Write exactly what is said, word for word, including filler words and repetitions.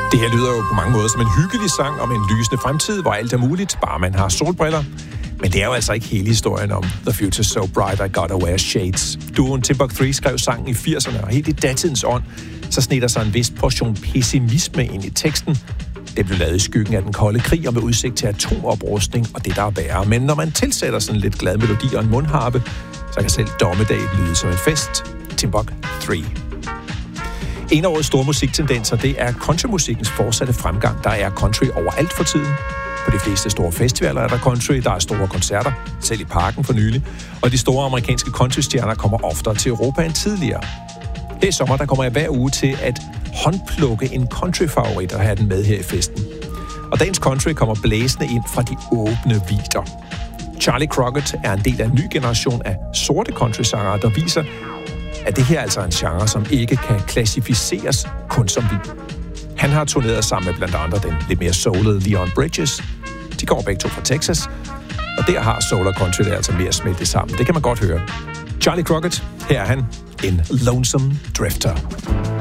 Det her lyder jo på mange måder som en hyggelig sang om en lysende fremtid, hvor alt er muligt, bare man har solbriller. Men det er jo altså ikke hele historien om The Future's So Bright, I Gotta Wear Shades. Duoen Timbuk tre skrev sangen i firserne, og helt i datidens ånd, så sned der sig en vis portion pessimisme ind i teksten. Det blev lavet i skyggen af den kolde krig og med udsigt til atomoprustning og det, der er værre. Men når man tilsætter sådan lidt glad melodi og en mundharpe, så kan selv dommedag lyde som en fest. Timbuk tre. En af årets store musiktendenser, det er countrymusikkens fortsatte fremgang. Der er country overalt for tiden. På de fleste store festivaler er der country, der er store koncerter, selv i parken for nylig. Og de store amerikanske countrystjerner kommer oftere til Europa end tidligere. Her i sommer, der kommer jeg hver uge til at håndplukke en countryfavorit og have den med her i festen. Og dagens country kommer blæsende ind fra de åbne vidder. Charlie Crockett er en del af en ny generation af sorte countrysangere, der viser, at det her altså er en genre, som ikke kan klassificeres kun som hvid. Han har turneret sammen med blandt andre den lidt mere soulede Leon Bridges. De går begge to fra Texas, og der har soul og country det altså mere smeltet sammen. Det kan man godt høre. Charlie Crockett, her er han, en Lonesome Drifter.